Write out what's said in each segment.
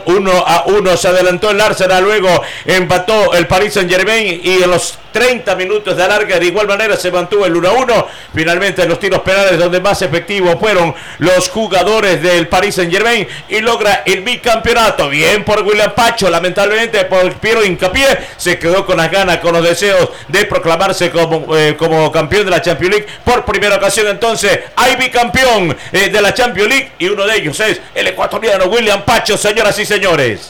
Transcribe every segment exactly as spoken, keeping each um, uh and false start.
uno a uno se adelantó el Arsenal, luego empató el Paris Saint-Germain y en los treinta minutos de alargue de igual manera se mantuvo el uno a uno. Finalmente en los tiros penales donde más efectivos fueron los jugadores del Paris Saint-Germain y logra el bicampeonato. Bien por William Pacho, lamentablemente por Piero Hincapié se quedó con las ganas, con los deseos de proclamarse como, eh, como campeón de la Champions League por primera ocasión. Entonces hay bicampeón eh, de la Champions League y uno de ellos es el ecuatoriano William Pacho, señoras y señores.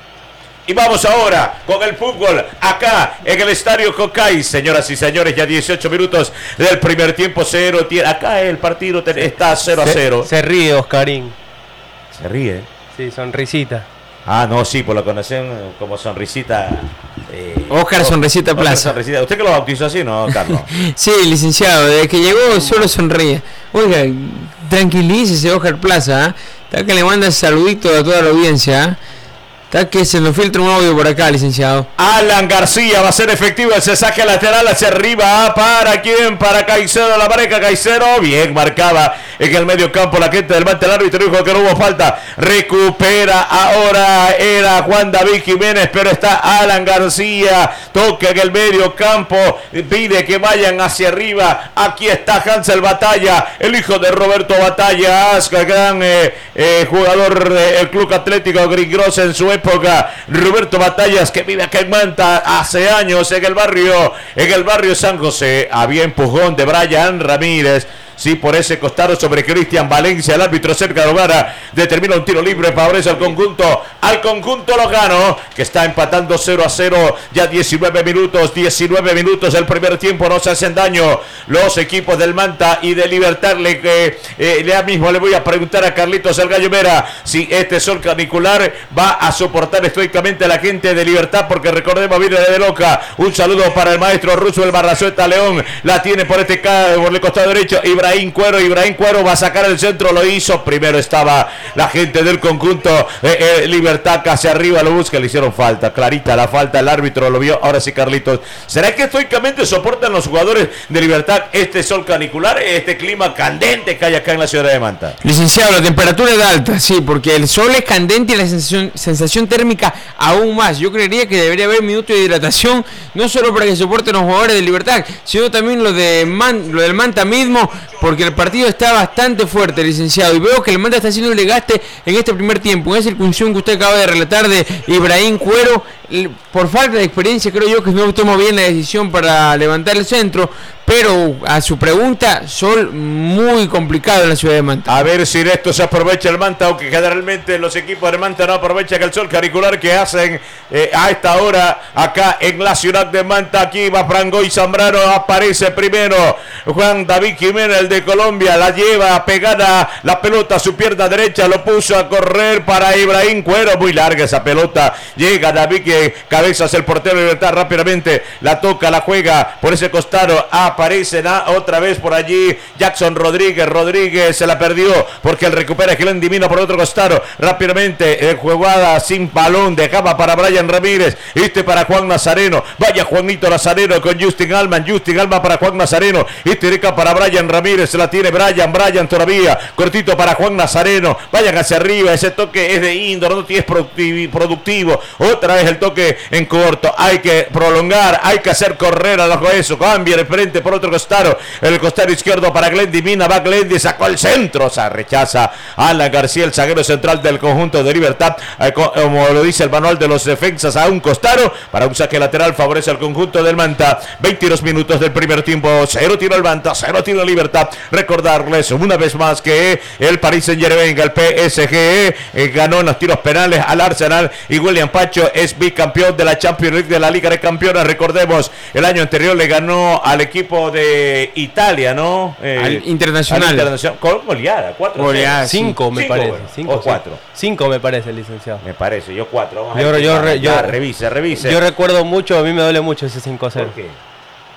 Y vamos ahora con el fútbol acá en el Estadio Cocay, señoras y señores, ya dieciocho minutos del primer tiempo, cero, acá el partido está cero a cero. Se, se ríe Oscarín. Se ríe. Sí, sonrisita. Ah, no, sí, por lo conocen como Sonrisita. Eh, Oscar Sonrisita Plaza. Sonrisita. ¿Usted que lo bautizó así, no, Carlos? Sí, licenciado, desde que llegó solo sonríe. Oiga, tranquilícese, Oscar Plaza, ¿eh? Está que le manda saludito a toda la audiencia, ¿eh? Está que se nos filtra un audio por acá, licenciado. Alan García va a ser efectivo ese saque lateral hacia arriba. ¿Para quién? Para Caicedo, la pareja Caicedo. Bien, marcaba en el medio campo la gente del Manta. El árbitro dijo que no hubo falta. Recupera ahora, era Juan David Jiménez, pero está Alan García. Toca en el medio campo. Pide que vayan hacia arriba. Aquí está Hansel Batalla, el hijo de Roberto Batalla, gran eh, eh, jugador del Club Atlético Grigros en su época. Roberto Batallas, que vive acá en Manta hace años en el barrio, en el barrio San José. Había empujón de Brian Ramírez. Sí, por ese costado sobre Cristian Valencia. El árbitro cerca de Logana determina un tiro libre, favorece al conjunto, al conjunto logano, que está empatando cero a cero. Ya diecinueve minutos, diecinueve minutos del primer tiempo. No se hacen daño los equipos del Manta y de Libertad. Le, eh, eh, ya mismo le voy a preguntar a Carlitos el Gallo Mera si este sol canicular va a soportar estoicamente a la gente de Libertad, porque recordemos, viene de Loca. Un saludo para el maestro Russo, el Barrazueta León. La tiene por este por el costado derecho Ibrahim Cuero, Ibrahim Cuero va a sacar el centro, lo hizo, primero estaba la gente del conjunto eh, eh, Libertad hacia arriba, lo busca, le hicieron falta, clarita la falta, el árbitro lo vio. Ahora sí, Carlitos, ¿será que estoicamente soportan los jugadores de Libertad este sol canicular, este clima candente que hay acá en la ciudad de Manta? Licenciado, la temperatura es alta, sí, porque el sol es candente y la sensación, sensación térmica aún más. Yo creería que debería haber minutos de hidratación, no solo para que soporten los jugadores de Libertad, sino también lo, de Man, lo del Manta mismo, porque el partido está bastante fuerte, licenciado, y veo que el Manta está haciendo un desgaste en este primer tiempo. En esa circunstancia que usted acaba de relatar de Ibrahim Cuero, por falta de experiencia, creo yo que no tomó bien la decisión para levantar el centro. Pero a su pregunta, sol muy complicado en la ciudad de Manta. A ver si de esto se aprovecha el Manta, aunque generalmente los equipos de Manta no aprovechan el sol canicular que hacen eh, a esta hora acá en la ciudad de Manta. Aquí va Frangoy Zambrano, aparece primero Juan David Jiménez, el de Colombia, la lleva pegada la pelota a su pierna derecha, lo puso a correr para Ibrahim Cuero, muy larga esa pelota, llega David que cabezas el portero de Libertad rápidamente, la toca, la juega por ese costado, aparece otra vez por allí Jackson Rodríguez, Rodríguez se la perdió porque él recupera Glenn Divino por otro costado, rápidamente eh, jugada sin balón, dejaba para Brian Ramírez, este para Juan Nazareno, vaya Juanito Nazareno con Justin Alman, Justin Alman para Juan Nazareno, este derecha para Brian Ramírez, se la tiene Brian, Brian todavía, cortito para Juan Nazareno, vayan hacia arriba, ese toque es de índole, no es productivo, otra vez el toque en corto, hay que prolongar, hay que hacer correr a los eso, cambia de frente por otro costado, el costado izquierdo para Glendy Mina, va Glendy, sacó el centro, o sea, rechaza Alan García, el zaguero central del conjunto de Libertad, eh, como lo dice el manual de los defensas, a un costado, para un saque lateral, favorece al conjunto del Manta. Veintidós minutos del primer tiempo, cero tiro el Manta, cero tiro Libertad. Recordarles una vez más que el Paris Saint-Germain, el P S G, eh, ganó en los tiros penales al Arsenal y William Pacho es bicampeón de la Champions League, de la Liga de Campeones. Recordemos, el año anterior le ganó al equipo de Italia, ¿no? Eh, al Internacional. Al Internacional. Con goleada, cuatro. Goleada, cinco, cinco me cinco, parece. Bueno, cinco, o cuatro. Cinco me parece, licenciado. Me parece, yo cuatro. Vamos yo, a yo, ya, yo, ya, revise, revise. Yo recuerdo mucho, a mí me duele mucho ese cinco a cero. ¿Por qué?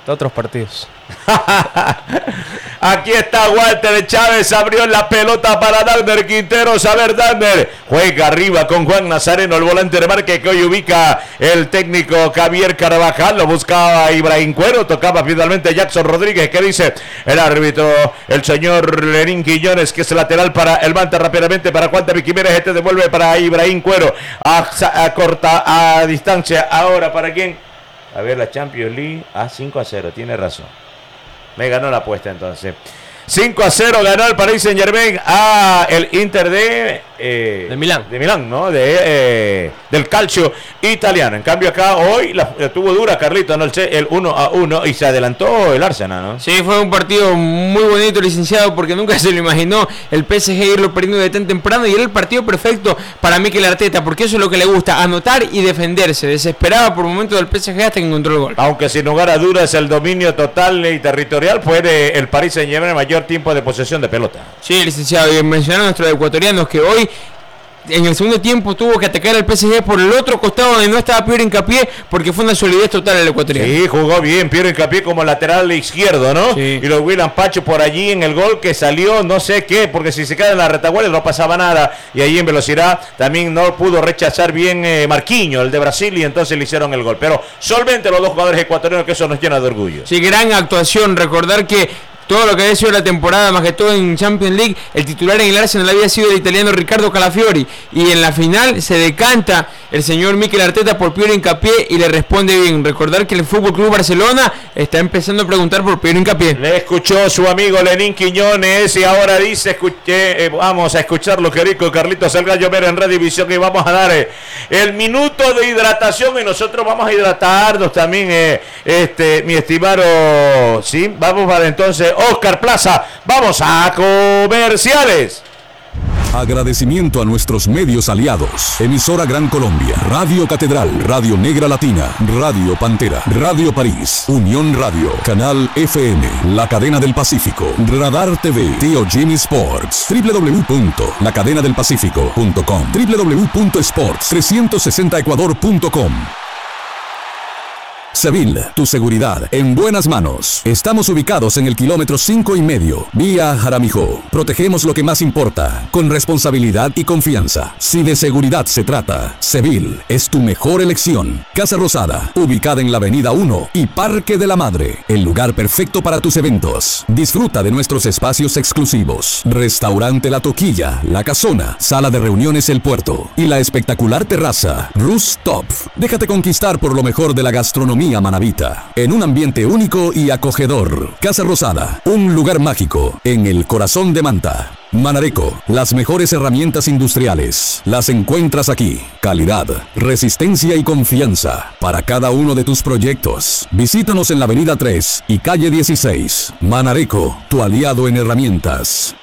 Otros partidos. Aquí está Walter Chávez, abrió la pelota para Dagner Quinteros. A ver, Dagner juega arriba con Juan Nazareno, el volante de marca que hoy ubica el técnico Javier Carvajal. Lo buscaba Ibrahim Cuero, tocaba finalmente Jackson Rodríguez. ¿Qué dice el árbitro? El señor Lenín Quiñones, que es lateral para el Manta rápidamente para Juan David Jiménez. Este devuelve para Ibrahim Cuero a, a corta a distancia. Ahora, ¿para quién? A ver, la Champions League a cinco a cero, tiene razón. Me ganó la apuesta entonces. cinco a cero ganó el Paris Saint Germain a el Inter de eh, de Milán. De Milán, ¿no? De, eh, del calcio italiano. En cambio acá hoy la, la tuvo dura Carlito, ¿no? El, el uno a uno y se adelantó el Arsenal, ¿no? Sí, fue un partido muy bonito, licenciado, porque nunca se lo imaginó el P S G irlo perdiendo de tan temprano y era el partido perfecto para Mikel Arteta, porque eso es lo que le gusta, anotar y defenderse. Desesperaba por momentos del P S G hasta que encontró el gol. Aunque sin lugar a dudas el dominio total y territorial fue de el Paris Saint Germain, mayor tiempo de posesión de pelota. Sí, licenciado, y mencionar a nuestros ecuatorianos que hoy en el segundo tiempo tuvo que atacar al P S G por el otro costado donde no estaba Piero Hincapié, porque fue una solidez total el ecuatoriano. Sí, jugó bien Piero Hincapié como lateral izquierdo, ¿no? Sí. Y los William Pacho por allí en el gol que salió, no sé qué, porque si se queda en la retaguardia no pasaba nada, y ahí en velocidad también no pudo rechazar bien eh, Marquinhos, el de Brasil, y entonces le hicieron el gol. Pero solamente los dos jugadores ecuatorianos, que eso nos llena de orgullo. Sí, gran actuación, recordar que todo lo que había sido la temporada, más que todo en Champions League, el titular en el Arsenal había sido el italiano Ricardo Calafiori, y en la final se decanta el señor Mikel Arteta por Piero Hincapié y le responde bien. Recordar que el F C Barcelona está empezando a preguntar por Piero Hincapié. Le escuchó su amigo Lenín Quiñones y ahora dice, escuché, eh, vamos a escuchar lo que dijo Carlitos El Gallo Vera en Redivisión, y vamos a dar eh, el minuto de hidratación, y nosotros vamos a hidratarnos también, eh, este, mi estimado, sí, vamos para entonces Oscar Plaza, vamos a comerciales. Agradecimiento a nuestros medios aliados. Emisora Gran Colombia, Radio Catedral, Radio Negra Latina, Radio Pantera, Radio París, Unión Radio, Canal F M, La Cadena del Pacífico, Radar T V, Tío Jimmy Sports, w w w punto la cadena del pacífico punto com, w w w punto sports trescientos sesenta ecuador punto com. Seville, tu seguridad en buenas manos. Estamos ubicados en el kilómetro cinco y medio, vía Jaramillo. Protegemos lo que más importa, con responsabilidad y confianza. Si de seguridad se trata, Seville es tu mejor elección. Casa Rosada, ubicada en la avenida uno y Parque de la Madre, el lugar perfecto para tus eventos. Disfruta de nuestros espacios exclusivos. Restaurante La Toquilla, La Casona, Sala de Reuniones El Puerto y la espectacular terraza Rooftop. Déjate conquistar por lo mejor de la gastronomía manabita, en un ambiente único y acogedor. Casa Rosada, un lugar mágico en el corazón de Manta. Manareco, las mejores herramientas industriales las encuentras aquí. Calidad, resistencia y confianza para cada uno de tus proyectos. Visítanos en la avenida tres y calle dieciséis. Manareco, tu aliado en herramientas.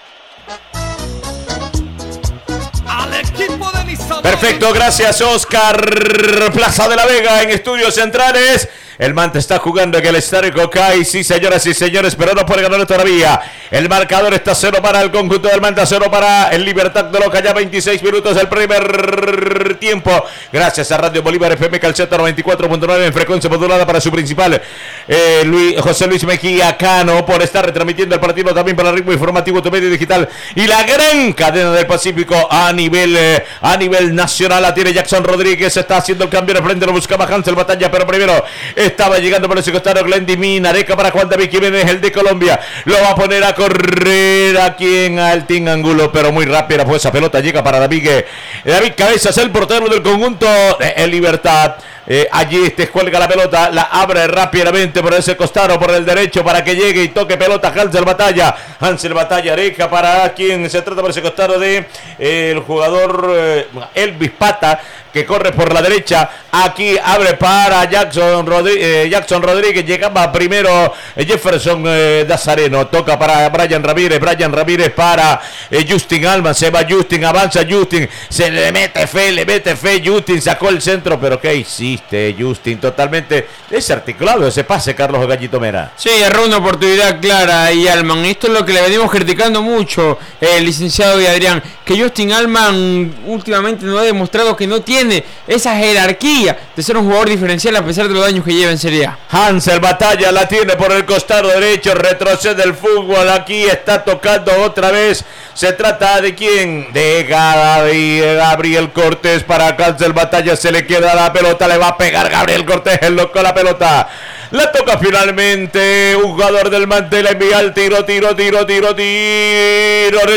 Perfecto, gracias Oscar Plaza de la Vega en Estudios Centrales. El Manta está jugando en el Estadio Cocay, sí señoras y señores, pero no puede ganar todavía. El marcador está cero para el conjunto del Manta, cero para el Libertad de Loja, ya veintiséis minutos del primer tiempo. Gracias a Radio Bolívar F M Calceta noventa y cuatro punto nueve en frecuencia modulada para su principal eh, Luis, José Luis Mejía Cano, por estar retransmitiendo el partido también para el ritmo informativo, tu medio digital y la gran cadena del Pacífico a nivel eh, a nivel nacional. La tiene Jackson Rodríguez, está haciendo el cambio de frente, lo buscaba Hansel Batalla, pero primero estaba llegando por el secretario Glendy Minareca para Juan David Jiménez, el de Colombia. Lo va a poner a correr aquí en Altín Angulo, pero muy rápida fue esa pelota. Llega para David, eh, David Cabezas, el portero del conjunto de El Libertad. Eh, allí este cuelga la pelota, la abre rápidamente por ese costado, por el derecho, para que llegue y toque pelota Hansel Batalla. Hansel Batalla deja para quien se trata por ese costado de eh, el jugador eh, Elvis Pata, que corre por la derecha. Aquí abre para Jackson Rodríguez, eh, Jackson Rodríguez. Llegaba primero eh, Jefferson eh, Nazareno. Toca para Brian Ramírez. Brian Ramírez para eh, Justin Alman. Se va Justin, avanza Justin. Se le mete fe, le mete fe. Justin sacó el centro. Pero ¿qué hiciste, Justin? Totalmente desarticulado ese pase, Carlos Gallito Mera. Sí, erró una oportunidad clara y Alman. Esto es lo que le venimos criticando mucho, el eh, licenciado y Adrián. Que Justin Alman últimamente no ha demostrado que no tiene tiene esa jerarquía de ser un jugador diferencial a pesar de los daños que lleva en Serie A. Hansel Batalla la tiene por el costado derecho, retrocede el fútbol, aquí está tocando otra vez, se trata de quién, de Gabriel, Gabriel Cortés para Hansel Batalla, se le queda la pelota, le va a pegar Gabriel Cortés, el loco la pelota, la toca finalmente, un jugador del Manta, le envía el tiro, tiro, tiro, tiro, tiro de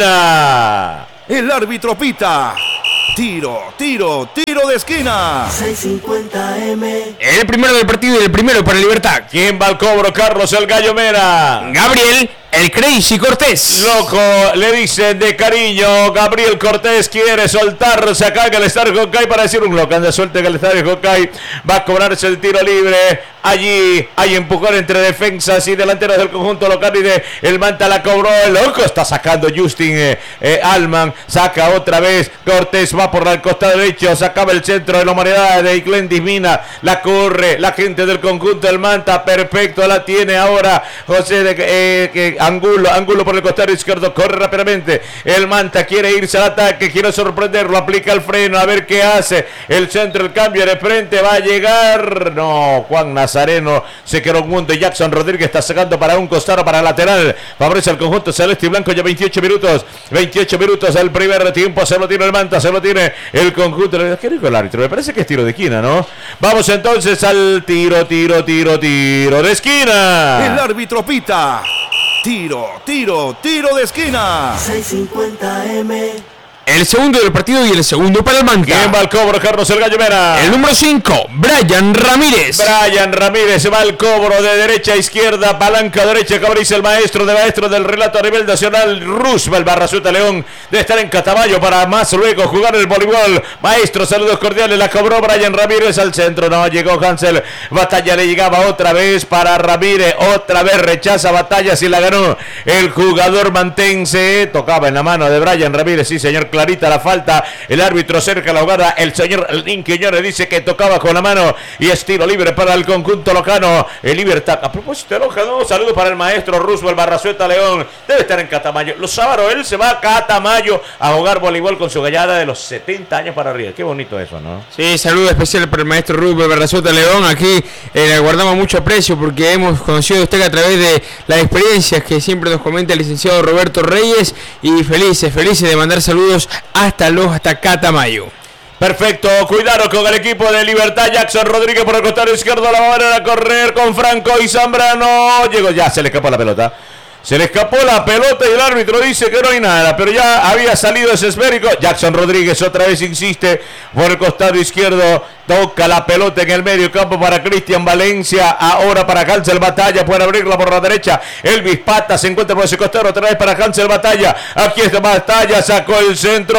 esquina. El árbitro pita. Tiro, tiro, tiro de esquina. seiscientos cincuenta eme. El primero del partido y el primero para Libertad. ¿Quién va al cobro? Carlos el Gallo Mera. Gabriel, el Crazy Cortés. Loco, le dicen de cariño. Gabriel Cortés quiere soltarse acá en el estadio Hokkaido para decir un loco. Anda suelta en el estadio Hokkaido. Va a cobrarse el tiro libre. Allí hay empujón entre defensas y delanteros del conjunto local y de el Manta la cobró. El loco está sacando Justin eh, eh, Alman. Saca otra vez. Cortés va por el costado derecho. Sacaba el centro de la humanidad de Glendis Mina. La corre la gente del conjunto del Manta. Perfecto, la tiene ahora José de eh, que Angulo. Angulo por el costado izquierdo. Corre rápidamente. El Manta quiere irse al ataque. Quiere sorprenderlo. Aplica el freno. A ver qué hace. El centro, el cambio de frente. Va a llegar. No, Juan Nazareno. Nazareno se quedó un mundo y Jackson Rodríguez está sacando para un costado, para lateral, favorece al conjunto celeste y blanco. Ya veintiocho minutos, veintiocho minutos el primer tiempo, se lo tiene el Manta, se lo tiene el conjunto. ¿Qué dijo el árbitro? Me parece que es tiro de esquina, ¿no? Vamos entonces al tiro, tiro, tiro, tiro de esquina. El árbitro pita. Tiro, tiro, tiro de esquina. seiscientos cincuenta eme. El segundo del partido y el segundo para el Manta. ¿Quién va al cobro? Carlos el Gallo Mera. El número cinco, Brian Ramírez. Brian Ramírez va al cobro de derecha a izquierda, palanca derecha, como dice el maestro de maestro del relato a nivel nacional, Roosevelt Barrazueta León, de estar en Catamayo para más luego jugar el voleibol. Maestro, saludos cordiales, la cobró Brian Ramírez al centro, no llegó Hansel Batalla, le llegaba otra vez para Ramírez, otra vez rechaza Batalla, si la ganó el jugador mantense, tocaba en la mano de Brian Ramírez, sí señor, clarita la falta, el árbitro cerca la jugada, el señor Linquiñones dice que tocaba con la mano y es tiro libre para el conjunto locano, el Libertad. A propósito de Lojano, saludo para el maestro Roosevelt Barrazueta León, debe estar en Catamayo. Los sábados él se va a Catamayo a jugar voleibol con su gallada de los setenta años para arriba. Qué bonito eso, ¿no? Sí, saludo especial para el maestro Roosevelt Barrazueta León. Aquí eh, le guardamos mucho aprecio porque hemos conocido a usted a través de las experiencias que siempre nos comenta el licenciado Roberto Reyes, y felices, felices de mandar saludos hasta los, hasta Catamayo. Perfecto, cuidado con el equipo de Libertad. Jackson Rodríguez por el costado izquierdo, la va a ver a correr con Franco y Zambrano. Llegó, ya se le escapó la pelota. Se le escapó la pelota y el árbitro dice que no hay nada, pero ya había salido ese esférico. Jackson Rodríguez otra vez insiste por el costado izquierdo. Toca la pelota en el medio campo para Cristian Valencia. Ahora para Hansel Batalla. Puede abrirla por la derecha. Elvis Pata se encuentra por ese costado. Otra vez para Hansel Batalla. Aquí está Batalla. Sacó el centro.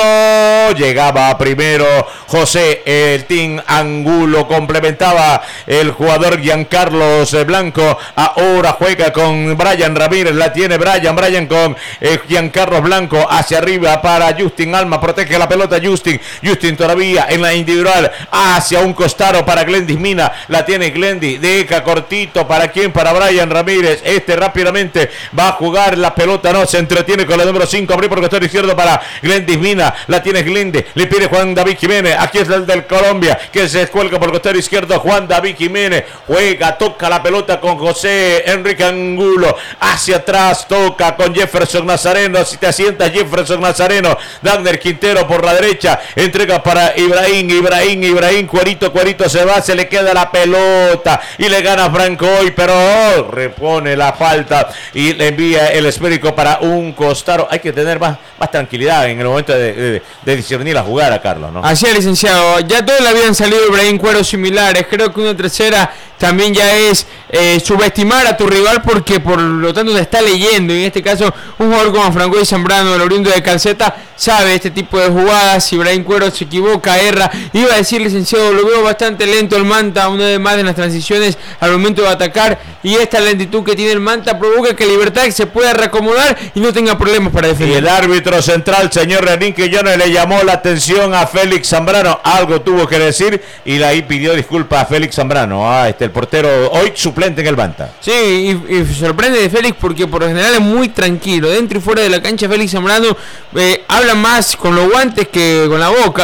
Llegaba primero José el Team Angulo. Complementaba el jugador Giancarlos Blanco. Ahora juega con Brian Ramírez. La tiene Brian. Brian con eh, Giancarlos Blanco. Hacia arriba para Justin Alma. Protege la pelota Justin. Justin todavía en la individual. Hacia a un costado para Glendis Mina, la tiene Glendis, deja cortito, ¿para quién? Para Brian Ramírez, este rápidamente va a jugar la pelota, no, se entretiene con la número cinco, abrir por el costado izquierdo para Glendis Mina, la tiene Glendis, le pide Juan David Jiménez, aquí es el del Colombia, que se descuelga por el costado izquierdo, Juan David Jiménez, juega, toca la pelota con José Enrique Angulo, hacia atrás, toca con Jefferson Nazareno, si te asientas Jefferson Nazareno, Dagner Quintero por la derecha, entrega para Ibrahim, Ibrahim, Ibrahim, Cuerito, Cuerito se va, se le queda la pelota y le gana Franco hoy, pero oh, repone la falta y le envía el esférico para un costado. Hay que tener más, más tranquilidad en el momento de, de, de discernir la jugada, Carlos, ¿no? Así es, licenciado. Ya todos le habían salido Ibrahim Cueros similares. Creo que una tercera también ya es eh, subestimar a tu rival porque por lo tanto te está leyendo. Y en este caso, un jugador como Franco y Zambrano, el oriundo de Calceta, sabe este tipo de jugadas. Ibrahim Cueros se equivoca, erra. Iba a decir, licenciado, lo veo bastante lento el Manta, una vez más en las transiciones al momento de atacar, y esta lentitud que tiene el Manta provoca que Libertad se pueda reacomodar y no tenga problemas para defender. Y el árbitro central, señor Renín Quillones, le llamó la atención a Félix Zambrano, algo tuvo que decir y ahí pidió disculpas a Félix Zambrano, ah, este, el portero hoy suplente en el Manta. Sí, y, y sorprende de Félix porque por lo general es muy tranquilo, dentro y fuera de la cancha Félix Zambrano eh, habla más con los guantes que con la boca,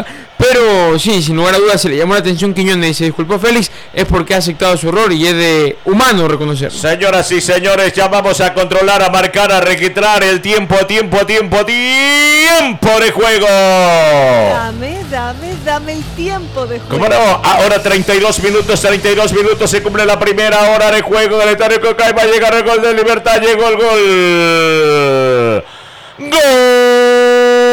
Pero sí, sin lugar a dudas se le llamó la atención Quiñones y se disculpó Félix, es porque ha aceptado su error y es de humano reconocerlo. Señoras y señores, ya vamos a controlar, a marcar, a registrar el tiempo, tiempo, tiempo, tiempo de juego. Dame, dame, dame el tiempo de juego. ¿Cómo no? Ahora treinta y dos minutos, treinta y dos minutos, se cumple la primera hora de juego del Estadio Cocay, va a llegar el gol de Libertad, llegó el gol. ¡Gol!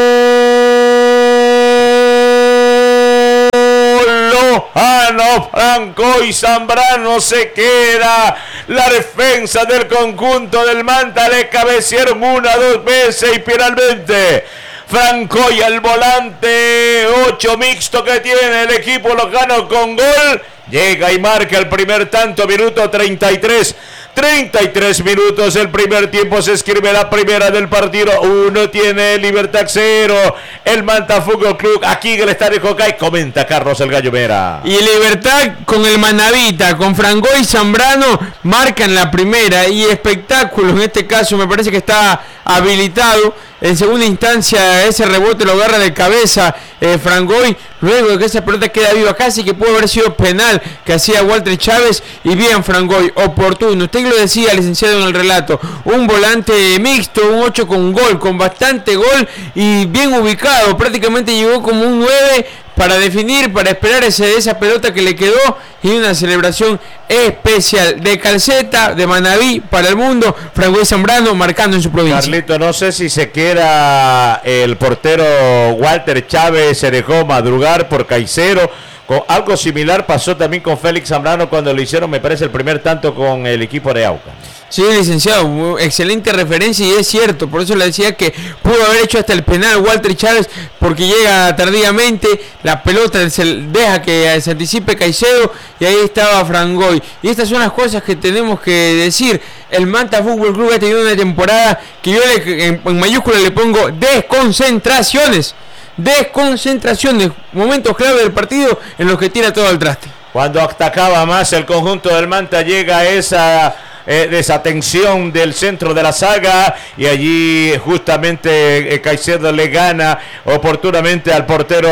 Lojano, Franco y Zambrano, se queda la defensa del conjunto del Manta, le cabecearon una, dos veces y finalmente Franco y el volante ocho mixto que tiene el equipo lojano con gol, llega y marca el primer tanto, minuto treinta y tres. treinta y tres minutos el primer tiempo, se escribe la primera del partido. Uno tiene Libertad, cero el Manta Fútbol Club aquí en el Estadio Cocay. Comenta Carlos el Gallo Mera. Y Libertad con el Manavita, con Franco y Zambrano marcan la primera, y espectáculo en este caso me parece que está habilitado. En segunda instancia ese rebote lo agarra de cabeza eh, Frangoy, luego de que esa pelota queda viva, casi que pudo haber sido penal que hacía Walter Chávez, y bien Frangoy, oportuno, usted lo decía licenciado en el relato, un volante mixto, un ocho con gol, con bastante gol y bien ubicado, prácticamente llegó como un nueve para definir, para esperar ese, esa pelota que le quedó, y una celebración especial de Calceta, de Manaví para el mundo, Frangoy Zambrano marcando en su provincia. Carlito, no sé si se queda el portero Walter Chávez, se dejó madrugar por Caicedo. Con algo similar pasó también con Félix Zambrano cuando le hicieron, me parece, el primer tanto con el equipo de Aucas. Sí, licenciado, excelente referencia, y es cierto, por eso le decía que pudo haber hecho hasta el penal Walter Chávez, porque llega tardíamente, la pelota se deja que se anticipe Caicedo, y ahí estaba Frangoy. Y estas son las cosas que tenemos que decir. El Manta Fútbol Club ha tenido una temporada que yo le, en, en mayúscula le pongo desconcentraciones. Desconcentraciones, momentos clave del partido en los que tira todo al traste. Cuando atacaba más el conjunto del Manta, llega esa eh, desatención del centro de la saga, y allí justamente eh, Caicedo le gana oportunamente al portero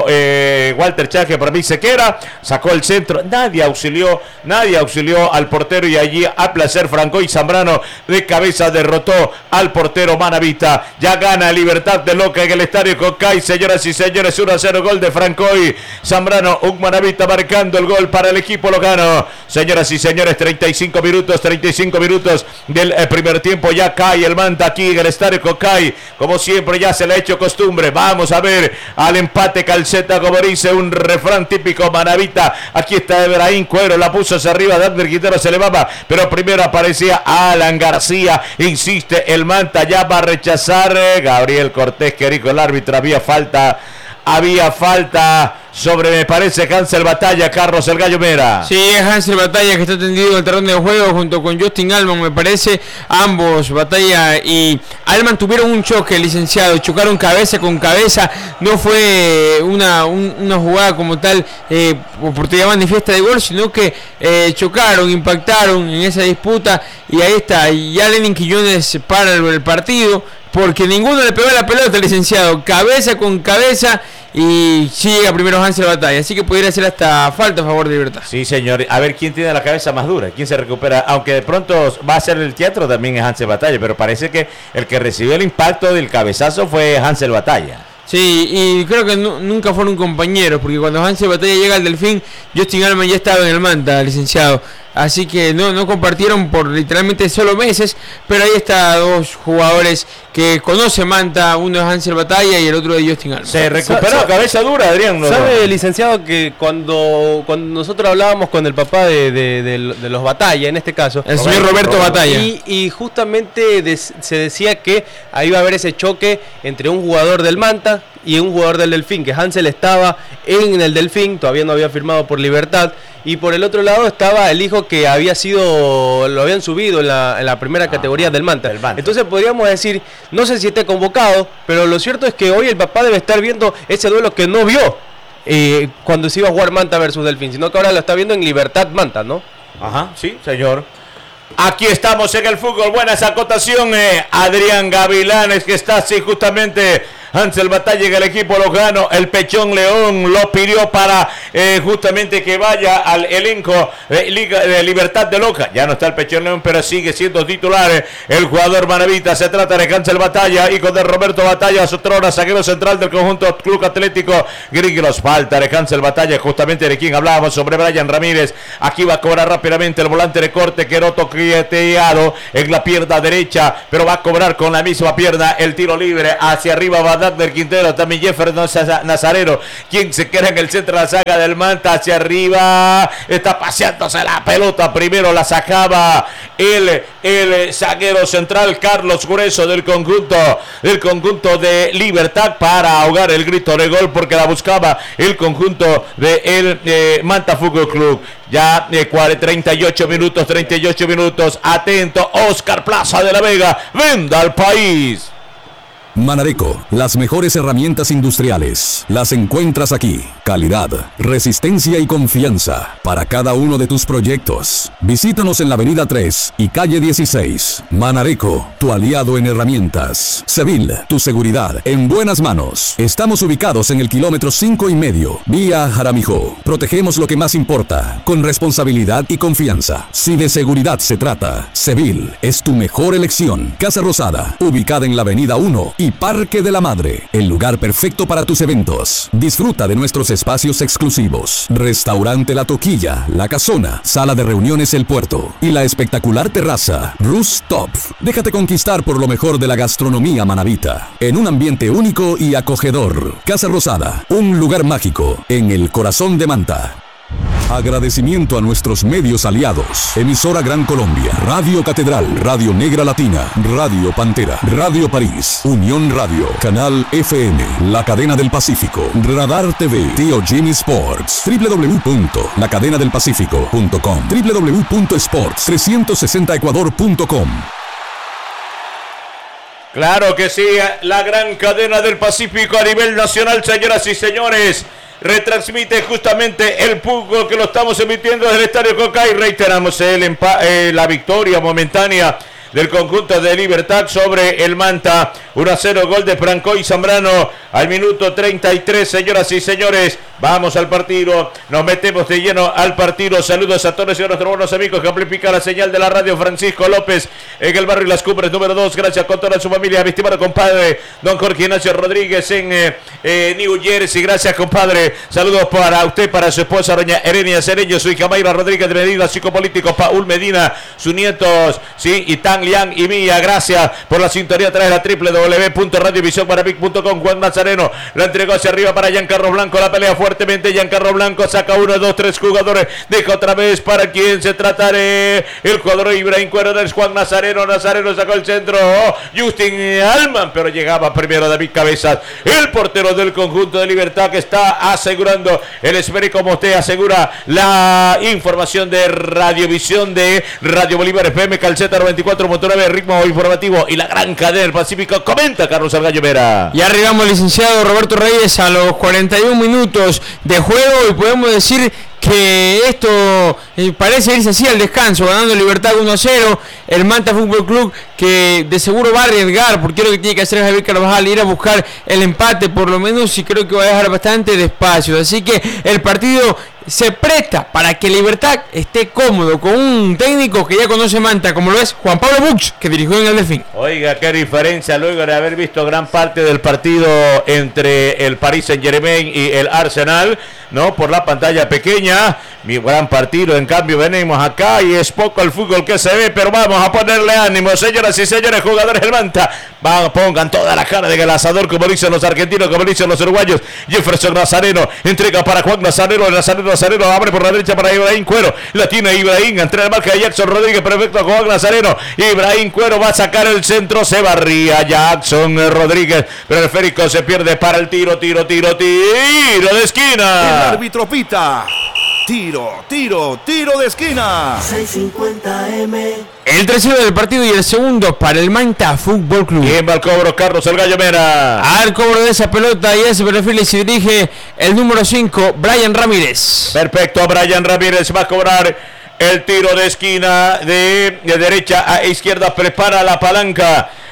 eh, Walter Chávez, que para mí se queda, sacó el centro, nadie auxilió, nadie auxilió al portero, y allí a placer Francoy Zambrano de cabeza derrotó al portero Manavita. Ya gana Libertad de Loca en el Estadio Cocay, señoras y señores, uno a cero, gol de Francoy Zambrano, un Manavita marcando el gol para el equipo locano. Señoras y señores, treinta y cinco minutos, treinta y cinco minutos del eh, primer tiempo, ya cae el Manta aquí en el Estadio Cocay, como siempre ya se le ha hecho costumbre. Vamos a ver al empate Calceta, como dice un refrán típico Manavita. Aquí está Ebrahim Cuero, la puso hacia arriba, Dander Quintero se elevaba, pero primero aparecía Alan García, insiste el Manta, ya va a rechazar eh, Gabriel Cortés, que dijo el árbitro, había falta, había falta sobre, me parece, Hansel Batalla, Carlos el Gallo Mera. Sí, es Hansel Batalla que está tendido en el terreno de juego junto con Justin Alman, me parece. Ambos, Batalla y Alman, tuvieron un choque, licenciado. Chocaron cabeza con cabeza. No fue una, un, una jugada como tal, eh, oportunidad manifiesta de gol, sino que eh, chocaron, impactaron en esa disputa. Y ahí está, ya Lenin Quiñones para el, el partido, porque ninguno le pegó la pelota, licenciado. Cabeza con cabeza, y sí llega primero Hansel Batalla, así que pudiera ser hasta falta a favor de Libertad. Sí, señor, a ver quién tiene la cabeza más dura, quién se recupera, aunque de pronto va a ser el teatro también es Hansel Batalla, pero parece que el que recibió el impacto del cabezazo fue Hansel Batalla. Sí, y creo que no, nunca fueron compañeros, porque cuando Hansel Batalla llega al Delfín, Justin Alman ya estaba en el Manta, licenciado. Así que no, no compartieron por literalmente solo meses, pero ahí está dos jugadores que conoce Manta, uno es Hansel Batalla y el otro de Justin Alman. Se recuperó a cabeza dura, Adrián. ¿No? ¿Sabe, licenciado, que cuando, cuando nosotros hablábamos con el papá de, de, de, de los Batalla, en este caso, el señor Roberto Batalla, y, y justamente des, se decía que ahí iba a haber ese choque entre un jugador del Manta y un jugador del Delfín, que Hansel estaba en el Delfín, todavía no había firmado por Libertad, y por el otro lado estaba el hijo que había sido, lo habían subido en la, en la primera ah, categoría del Manta. del Manta. Entonces podríamos decir, no sé si esté convocado, pero lo cierto es que hoy el papá debe estar viendo ese duelo que no vio eh, cuando se iba a jugar Manta versus Delfín, sino que ahora lo está viendo en Libertad Manta, ¿no? Ajá, sí, señor. Aquí estamos en el fútbol, buena esa acotación, eh, Adrián Gavilanes, que está así justamente Hansel Batalla en el equipo lojano. El Pechón León lo pidió para eh, justamente que vaya al elenco de, Liga, de Libertad de Loja. Ya no está el Pechón León, pero sigue siendo titular eh, el jugador manavita. Se trata de Hansel Batalla, hijo de Roberto Batalla, Sotrona, zaguero central del conjunto Club Atlético Gringos. Falta de Hansel Batalla, justamente de quien hablábamos, sobre Brian Ramírez. Aquí va a cobrar rápidamente el volante de corte, Queroto quieteado en la pierna derecha, pero va a cobrar con la misma pierna el tiro libre hacia arriba. Va Dagner Quintero, también Jefferson Nazareno, quien se queda en el centro de la saga del Manta, hacia arriba, está paseándose la pelota. Primero la sacaba el, el zaguero central Carlos Grueso del conjunto del conjunto de Libertad para ahogar el grito de gol, porque la buscaba el conjunto de el eh, Manta Fútbol Club. Ya eh, treinta y ocho minutos, treinta y ocho minutos. Atento, Oscar Plaza de la Vega, venda al país. Manareco, las mejores herramientas industriales las encuentras aquí. Calidad, resistencia y confianza para cada uno de tus proyectos. Visítanos en la avenida tres y calle dieciséis. Manareco, tu aliado en herramientas. Seville, tu seguridad en buenas manos. Estamos ubicados en el kilómetro cinco y medio, vía Jaramijó. Protegemos lo que más importa, con responsabilidad y confianza. Si de seguridad se trata, Seville es tu mejor elección. Casa Rosada, ubicada en la avenida uno y Parque de la Madre, el lugar perfecto para tus eventos. Disfruta de nuestros espacios exclusivos. Restaurante La Toquilla, La Casona, Sala de Reuniones El Puerto y la espectacular terraza Rooftop. Déjate conquistar por lo mejor de la gastronomía manavita, en un ambiente único y acogedor. Casa Rosada, un lugar mágico en el corazón de Manta. Agradecimiento a nuestros medios aliados. Emisora Gran Colombia, Radio Catedral, Radio Negra Latina, Radio Pantera, Radio París, Unión Radio, Canal F M, La Cadena del Pacífico, Radar T V, Tío Jimmy Sports, doble u doble u doble u punto la cadena del pacífico punto com, doble u doble u doble u punto sports trescientos sesenta ecuador punto com. Claro que sí, la gran cadena del Pacífico a nivel nacional, señoras y señores. Retransmite justamente el fútbol que lo estamos emitiendo desde el Estadio Cocay. Reiteramos el empa- eh, la victoria momentánea del conjunto de Libertad sobre el Manta. uno a cero, gol de Franco y Zambrano al minuto treinta y tres, señoras y señores. Vamos al partido, nos metemos de lleno al partido. Saludos a todos y a nuestros buenos amigos que amplifica la señal de la radio. Francisco López en el barrio Las Cumbres número dos, gracias con toda su familia. Mi estimado compadre don Jorge Ignacio Rodríguez en eh, eh, New Jersey, gracias compadre. Saludos para usted, para su esposa doña Erenia Cereño, su hija Mayra Rodríguez de Medina, psicopolítico Paul Medina, sus nietos, sí, y Tan Liang y Mía, gracias por la sintonía a través de la doble u doble u doble u punto radio visión maravic punto com. Juan Nazareno la entregó hacia arriba para Giancarlo Blanco, la pelea fuertemente. Giancarlo Blanco saca uno, dos, tres jugadores, deja otra vez para quien se trata de el jugador Ibrahim Cuero del Juan Nazareno. Nazareno sacó el centro, oh, Justin Alman, pero llegaba primero David Cabezas, el portero del conjunto de Libertad, que está asegurando el esférico. Como usted asegura la información de Radiovisión de Radio Bolívar F M, Calceta noventa y cuatro punto nueve, ritmo informativo y la gran cadena del Pacífico. Comenta Carlos Argallo Vera. Ya arribamos, licenciado Roberto Reyes, a los cuarenta y un minutos de juego, y podemos decir que esto eh, parece irse así al descanso, ganando Libertad uno a cero. El Manta Fútbol Club, que de seguro va a arriesgar, porque lo que tiene que hacer es Javier Carvajal, ir a buscar el empate por lo menos, y creo que va a dejar bastante despacio. Así que el partido se presta para que Libertad esté cómodo con un técnico que ya conoce Manta, como lo es Juan Pablo Bux, que dirigió en el Delfín. Oiga, qué diferencia luego de haber visto gran parte del partido entre el Paris Saint-Germain y el Arsenal, ¿no? Por la pantalla pequeña. Mi gran partido, en cambio venimos acá y es poco el fútbol que se ve, pero vamos a ponerle ánimo, señoras y señores, jugadores del Manta. Van, pongan toda la cara de el asador, como dicen los argentinos, como dicen los uruguayos. Jefferson Nazareno entrega para Juan Nazareno, Nazareno, Nazareno abre por la derecha para Ibrahim Cuero, la tiene Ibrahim, entre la marca de Jackson Rodríguez, perfecto, Juan Nazareno. Ibrahim Cuero va a sacar el centro, se barría Jackson Rodríguez, pero el esférico se pierde para el tiro, tiro, tiro, tiro de esquina. El árbitro pita. Tiro, tiro, tiro de esquina. seiscientos cincuenta eme. El tercero del partido y el segundo para el Manta Fútbol Club. ¿Quién va al cobro? Carlos El Gallo Mera. Al cobro de esa pelota y ese perfil y se dirige el número cinco, Brian Ramírez. Perfecto, Brian Ramírez va a cobrar el tiro de esquina de, de derecha a izquierda. Prepara la palanca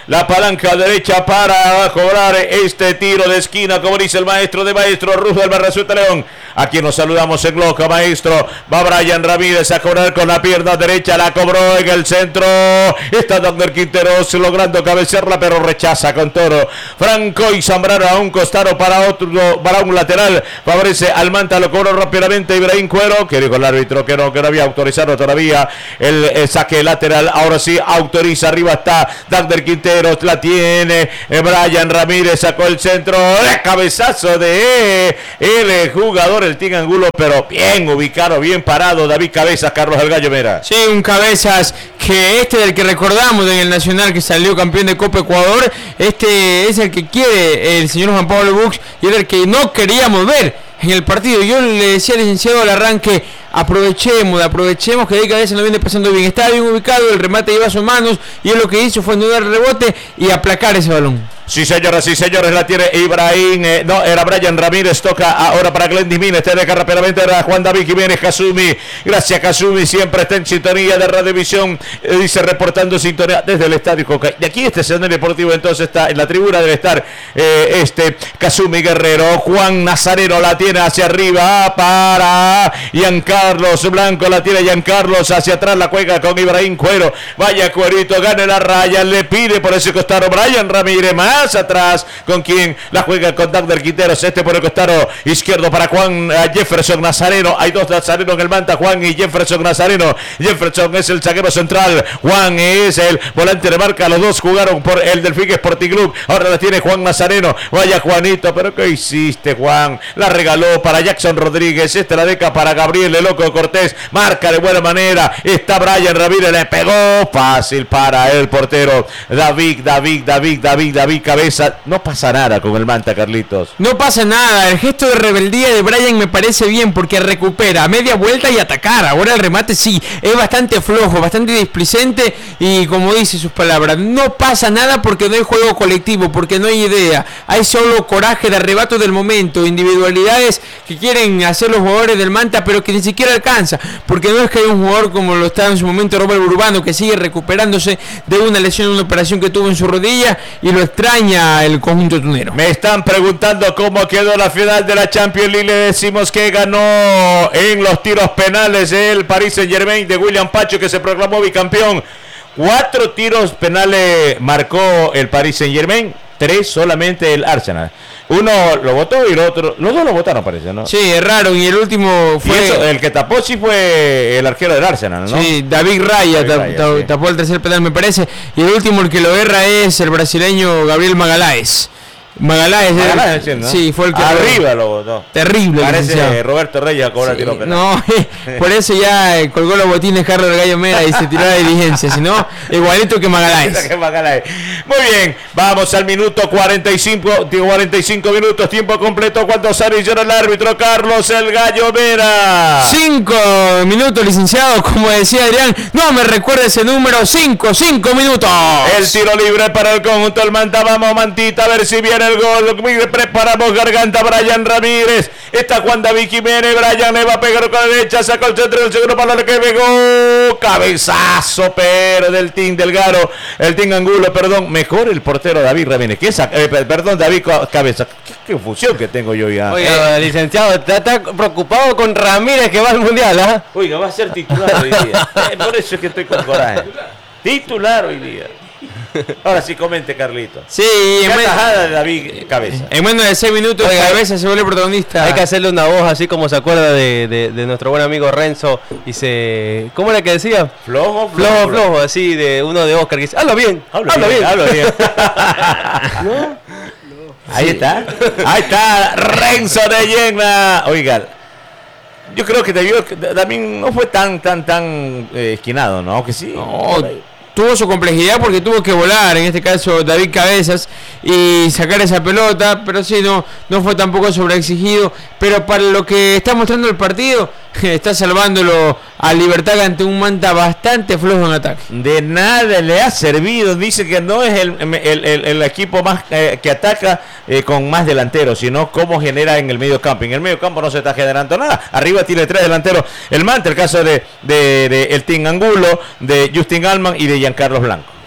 la palanca derecha para cobrar este tiro de esquina, como dice el maestro de maestro, Ruz del Barrazueta León. Aquí nos saludamos en loca, maestro. Va Brian Ramírez a cobrar con la pierna derecha, la cobró en el centro. Está Dagner Quinteros logrando cabecearla, pero rechaza con Toro. Franco y Zambrano a un costado para otro, para un lateral. Favorece al Manta, lo cobró rápidamente Ibrahim Cuero, que dijo el árbitro que no, que no había autorizado todavía el, el saque lateral. Ahora sí autoriza, arriba está Dagner Quinteros, la tiene eh, Brian Ramírez, sacó el centro, eh, cabezazo de eh, el jugador, el Team Angulo, pero bien ubicado, bien parado, David Cabezas, Carlos el Gallo Mera. Sí, un Cabezas que este del que recordamos en el Nacional, que salió campeón de Copa Ecuador, este es el que quiere el señor Juan Pablo Bux y era el que no queríamos ver en el partido. Yo le decía al licenciado al arranque, aprovechemos, aprovechemos que David Cabezas no viene pasando bien, estaba bien ubicado, el remate iba a sus manos y él lo que hizo fue no dar rebote y aplacar ese balón. Sí, señoras, sí, señores, la tiene Ibrahim, eh, no, era Brian Ramírez, toca ahora para Glenn Jiménez, te deja rápidamente era Juan David Jiménez, Kazumi, gracias Kazumi, siempre está en sintonía de Radiovisión, eh, dice reportando sintonía desde el estadio Coca. De aquí este escenario deportivo entonces está en la tribuna, debe estar eh, este Kazumi Guerrero, Juan Nazareno la tiene hacia arriba para Giancarlos Blanco, la tiene Giancarlos hacia atrás, la juega con Ibrahim Cuero, vaya Cuerito, gane la raya, le pide por ese costado Brian Ramírez, más atrás, con quien la juega con Dagner Quinteros, este por el costado izquierdo para Juan uh, Jefferson Nazareno, hay dos Nazareno en el Manta, Juan y Jefferson Nazareno. Jefferson es el zaguero central, Juan es el volante de marca, los dos jugaron por el Delfín Sporting Club, ahora la tiene Juan Nazareno, vaya Juanito, pero ¿qué hiciste Juan? La regaló para Jackson Rodríguez, esta la deca para Gabriel el Loco Cortés, marca de buena manera, está Brian Ramírez, le pegó, fácil para el portero, David, David, David, David, David Cabeza, no pasa nada con el Manta, Carlitos. No pasa nada, el gesto de rebeldía de Brian me parece bien porque recupera media vuelta y atacar. Ahora el remate sí, es bastante flojo, bastante displicente y como dice sus palabras, no pasa nada porque no hay juego colectivo, porque no hay idea, hay solo coraje de arrebato del momento, individualidades que quieren hacer los jugadores del Manta pero que ni siquiera alcanza, porque no es que hay un jugador como lo estaba en su momento Robert Urbano que sigue recuperándose de una lesión, una operación que tuvo en su rodilla y lo extraña el conjunto tunero. Me están preguntando cómo quedó la final de la Champions League. Le decimos que ganó en los tiros penales el Paris Saint Germain de William Pacho, que se proclamó bicampeón. Cuatro tiros penales marcó el Paris Saint Germain, tres solamente el Arsenal. Uno lo votó y el otro, los dos lo votaron parece, ¿no? Sí, es raro, y el último fue... Y eso, el que tapó sí fue el arquero del Arsenal, ¿no? Sí, David Raya, David tap, Raya tap, sí. tapó el tercer penal me parece, y el último el que lo erra es el brasileño Gabriel Magaláes. Magaláes, Magaláes el, ¿no? Sí, fue el que arriba lo votó. Terrible. Parece Roberto Reyes a cobrar sí, tiro penal. No, por eso ya eh, colgó los botines Carlos del Gallo Mera y se tiró la diligencia, si no, igualito que Magaláes. Muy bien, vamos al minuto cuarenta y cinco, cuarenta y cinco minutos, tiempo completo cuando sale y llora el árbitro Carlos el Gallo Mera. Cinco minutos, licenciado, como decía Adrián, no me recuerde ese número, cinco, cinco minutos. El tiro libre para el conjunto del Manta, vamos Mantita, a ver si viene el gol, preparamos garganta, Brian Ramírez, está Juan David Jiménez, Brian le va a pegar con la derecha, sacó el centro del segundo para que pegó, cabezazo pero del Team Delgado, el Team Angulo, perdón, mejor el portero David Ramírez, que esa, eh, perdón David Cabeza, qué, qué confusión que tengo yo ya. Oiga, eh, licenciado, está, está preocupado con Ramírez que va al Mundial, ¿ah? ¿eh? Oiga, va a ser titular hoy día, eh, por eso es que estoy con coraje, titular hoy día. Ahora sí comente, Carlito. Sí, en en tajada de David Cabeza. En menos de seis minutos, Oiga, Cabeza se vuelve protagonista. Hay que hacerle una voz así como se acuerda de, de, de nuestro buen amigo Renzo. Y se. ¿Cómo era que decía? Flojo, flojo, flojo, flojo, así de uno de Oscar que dice: habla bien, habla, habla bien, bien. Habla bien. ¿No? Ahí sí. está. Ahí está Renzo de Yegna. Oiga, yo creo que debió, también no fue tan, tan, tan eh, esquinado, ¿no? Que sí. No, tuvo su complejidad porque tuvo que volar, en este caso David Cabezas, y sacar esa pelota, pero sí, no, no fue tampoco sobreexigido, pero para lo que está mostrando el partido, está salvándolo a Libertad ante un Manta bastante flojo en ataque. De nada le ha servido, dice que no es el, el, el, el equipo más eh, que ataca eh, con más delanteros, sino cómo genera en el medio campo. En el medio campo no se está generando nada, arriba tiene tres delanteros, el Manta, el caso de, de, de el Team Angulo, de Justin Allman y de Giancarlos Blanco.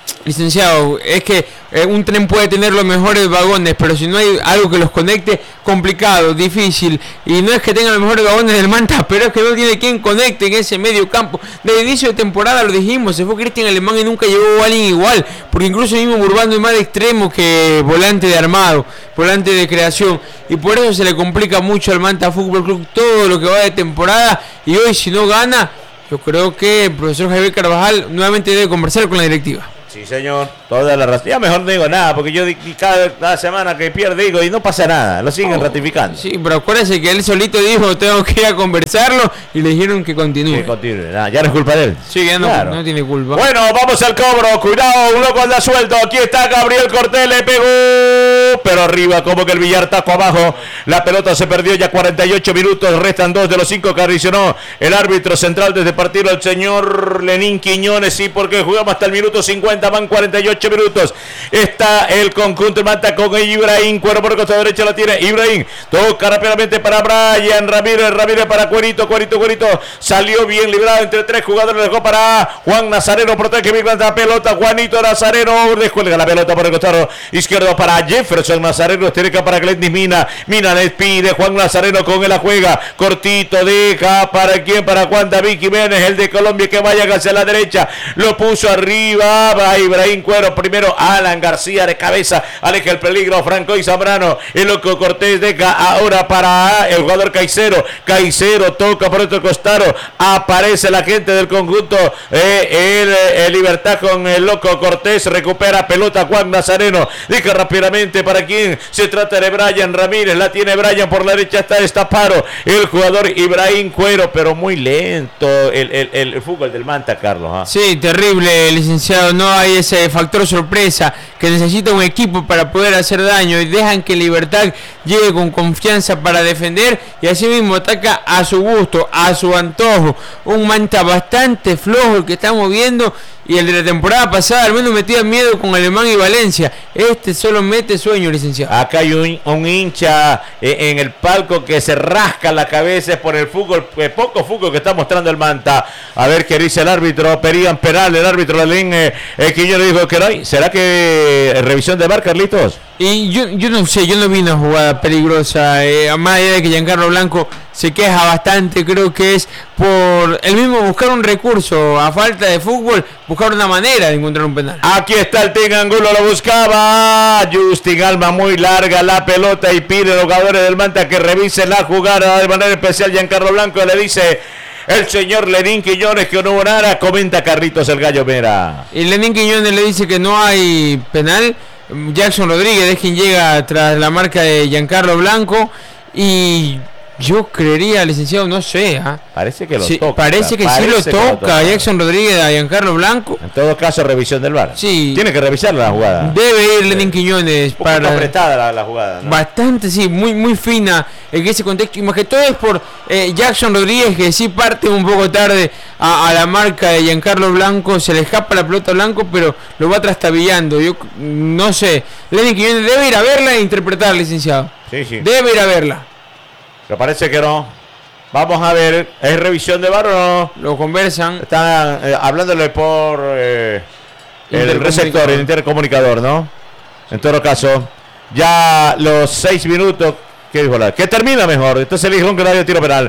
licenciado, es que eh, un tren puede tener los mejores vagones, pero si no hay algo que los conecte, complicado, difícil. Y no es que tengan los mejores vagones del Manta, pero es que no tiene quien conecte en ese medio campo. Desde el inicio de temporada lo dijimos, se fue Cristian Alemán y nunca llegó a alguien igual, porque incluso mismo Urbano es más de extremo que volante de armado, volante de creación, y por eso se le complica mucho al Manta Fútbol Club todo lo que va de temporada. Y hoy, si no gana, yo creo que el profesor Javier Carvajal nuevamente debe conversar con la directiva. Sí, señor, toda la razón. Ya mejor no digo nada, porque yo cada, cada semana que pierdo digo y no pasa nada, lo siguen oh, ratificando. Sí, pero acuérdense que él solito dijo, tengo que ir a conversarlo, y le dijeron que continúe. Que continúe, nah, ya no es culpa de él. Sí, ya no, claro. no tiene culpa. Bueno, vamos al cobro, cuidado, un loco anda suelto, aquí está Gabriel Cortés, le pegó, pero arriba, como que el Villar taco abajo, la pelota se perdió ya cuarenta y ocho minutos, restan dos de los cinco que adicionó el árbitro central desde partido, el señor Lenín Quiñones, sí, porque jugamos hasta el minuto cincuenta, van cuarenta y ocho minutos. Está el conjunto Manta con Ibrahim, cuero por el costado derecho la tiene Ibrahim, toca rápidamente para Brian Ramírez, Ramírez para Cuerito, Cuerito, Cuerito, salió bien librado entre tres jugadores, dejó para Juan Nazareno, protege bien la pelota, Juanito Nazareno, descuelga la pelota por el costado izquierdo para Jefferson Nazareno, derecha para Glennis Mina, Mina les pide, Juan Nazareno con él la juega, cortito, deja para quién, para Juan David Jiménez, el de Colombia, que vaya hacia la derecha, lo puso arriba, va Ibrahim Cuero, primero Alan García de cabeza, aleja el peligro, Franco y Zambrano, el loco Cortés deja ahora para el jugador Caicero, Caicero toca por otro costado, aparece la gente del conjunto, eh, el, el Libertad con el loco Cortés, recupera pelota Juan Nazareno, deja rápidamente para quien se trata de Brian Ramírez, la tiene Brian por la derecha, está destapado el jugador Ibrahim Cuero, pero muy lento el, el, el, el fútbol del Manta, Carlos. ¿eh? Sí, terrible, licenciado, no hay ese factor sorpresa que necesita un equipo para poder hacer daño, y dejan que Libertad llegue con confianza para defender, y así mismo ataca a su gusto, a su antojo. Un Manta bastante flojo el que estamos viendo, y el de la temporada pasada al menos metía miedo con Alemán y Valencia. Este solo mete sueño, licenciado. Acá hay un, un hincha eh, en el palco que se rasca la cabeza por el fútbol, eh, poco fútbol que está mostrando el Manta. A ver qué dice el árbitro. Pedían penal, el árbitro Lalín eh, eh, que yo le dijo que no hay. ¿Será que eh, revisión de V A R, Carlitos? Y yo, yo no sé, yo no vi una jugada peligrosa, eh, más allá de que Giancarlo Blanco se queja bastante, creo que es por el mismo buscar un recurso, a falta de fútbol, buscar una manera de encontrar un penal. Aquí está el Team Angulo, lo buscaba Justin Alma, muy larga la pelota, y pide a los jugadores del Manta que revisen la jugada de manera especial. Giancarlo Blanco le dice el señor Lenín Quiñones que no hubo nada, comenta Carlitos el Gallo Mera. Y Lenín Quiñones le dice que no hay penal. Jackson Rodríguez es quien llega tras la marca de Giancarlo Blanco, y yo creería, licenciado, no sé, ¿eh? Parece que lo sí, toca. Parece que parece sí lo toca, lo toca Jackson Rodríguez a Giancarlo Blanco. En todo caso, revisión del V A R. Sí. Tiene que revisar la jugada. Debe ir Lenín Quiñones para. apretada la, la jugada, ¿no? Bastante, sí, muy muy fina en ese contexto. Y más que todo es por eh, Jackson Rodríguez, que sí parte un poco tarde a, a la marca de Giancarlo Blanco. Se le escapa la pelota a Blanco, pero lo va trastabillando. Yo no sé. Lenín Quiñones debe ir a verla e interpretar, licenciado. Sí, sí. Debe ir a verla. Pero parece que no. Vamos a ver, ¿es revisión de V A R o no? Lo conversan. Están eh, hablándole por eh, el receptor, el intercomunicador, ¿no? En todo caso, ya los seis minutos. ¿Qué dijo la? Que termina mejor. Entonces le dijeron que no había tiro penal.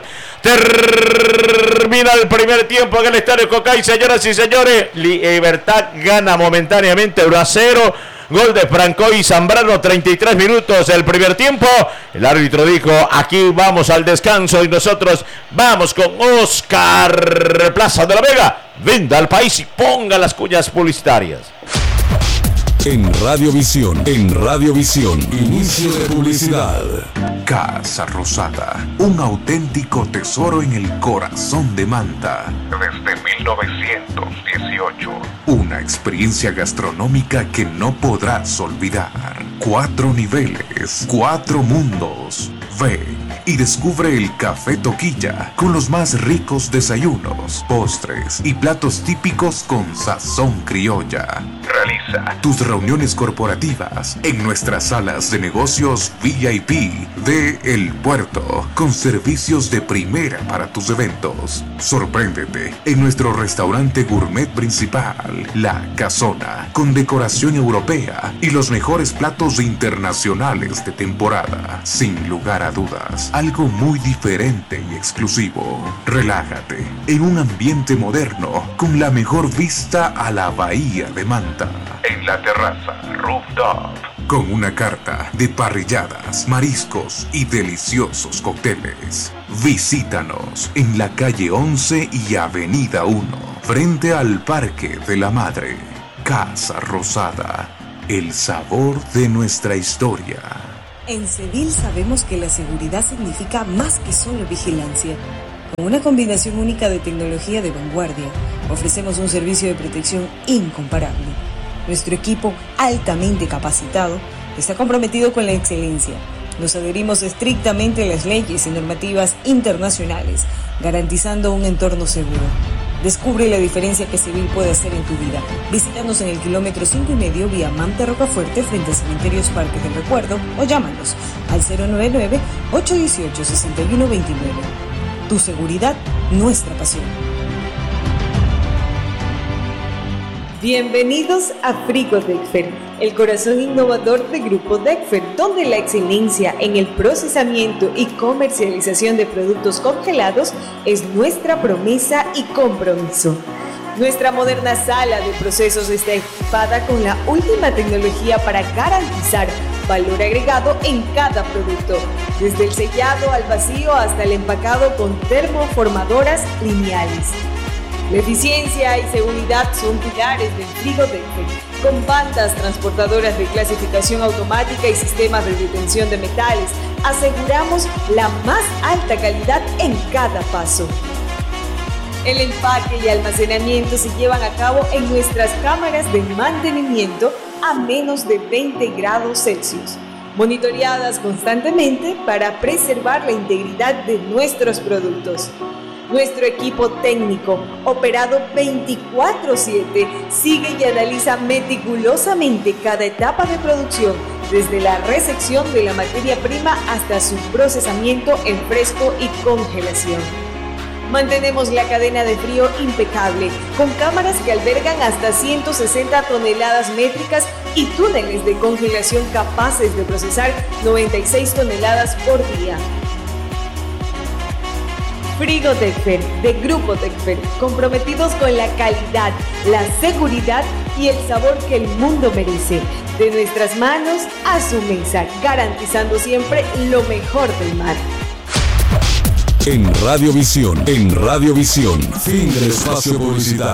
Termina el primer tiempo en el estadio Cocay, señoras y señores. Libertad gana momentáneamente uno a cero. Gol de Franco y Zambrano, treinta y tres minutos el primer tiempo. El árbitro dijo, aquí vamos al descanso, y nosotros vamos con Oscar Plaza de la Vega. Venda al país y ponga las cuñas publicitarias. En Radiovisión, en Radiovisión, inicio de publicidad. Casa Rosada, un auténtico tesoro en el corazón de Manta. Desde mil novecientos dieciocho. Una experiencia gastronómica que no podrás olvidar. Cuatro niveles, cuatro mundos. Ven y descubre el Café Toquilla con los más ricos desayunos, postres y platos típicos con sazón criolla. Realiza tus reuniones corporativas en nuestras salas de negocios V I P de El Puerto, con servicios de primera para tus eventos. Sorpréndete en nuestro restaurante gourmet principal, La Casona, con decoración europea y los mejores platos internacionales de temporada. Sin lugar a dudas, algo muy diferente y exclusivo. Relájate en un ambiente moderno con la mejor vista a la bahía de Manta. En la terraza Rooftop, con una carta de parrilladas, mariscos y deliciosos cócteles. Visítanos en la calle once y avenida uno, frente al Parque de la Madre. Casa Rosada, el sabor de nuestra historia. En Cedil sabemos que la seguridad significa más que solo vigilancia. Con una combinación única de tecnología de vanguardia, ofrecemos un servicio de protección incomparable. Nuestro equipo, altamente capacitado, está comprometido con la excelencia. Nos adherimos estrictamente a las leyes y normativas internacionales, garantizando un entorno seguro. Descubre la diferencia que Cedil puede hacer en tu vida. Visítanos en el kilómetro cinco y medio vía Manta Rocafuerte frente a Cementerios Parque del Recuerdo o llámanos al cero nueve nueve, ocho uno ocho, seis uno dos nueve. Tu seguridad, nuestra pasión. Bienvenidos a Frigo Decfer, el corazón innovador de Grupo Decfer, donde la excelencia en el procesamiento y comercialización de productos congelados es nuestra promesa y compromiso. Nuestra moderna sala de procesos está equipada con la última tecnología para garantizar valor agregado en cada producto, desde el sellado al vacío hasta el empacado con termoformadoras lineales. La eficiencia y seguridad son pilares del Frigo Decfer, con bandas transportadoras de clasificación automática y sistemas de detención de metales. Aseguramos la más alta calidad en cada paso. El empaque y almacenamiento se llevan a cabo en nuestras cámaras de mantenimiento a menos de veinte grados Celsius, monitoreadas constantemente para preservar la integridad de nuestros productos. Nuestro equipo técnico, operado veinticuatro siete, sigue y analiza meticulosamente cada etapa de producción, desde la recepción de la materia prima hasta su procesamiento en fresco y congelación. Mantenemos la cadena de frío impecable, con cámaras que albergan hasta ciento sesenta toneladas métricas y túneles de congelación capaces de procesar noventa y seis toneladas por día. Frigo Decfer, de Grupo Decfer, comprometidos con la calidad, la seguridad y el sabor que el mundo merece. De nuestras manos a su mesa, garantizando siempre lo mejor del mar. En Radiovisión, en Radiovisión, fin del espacio publicitario.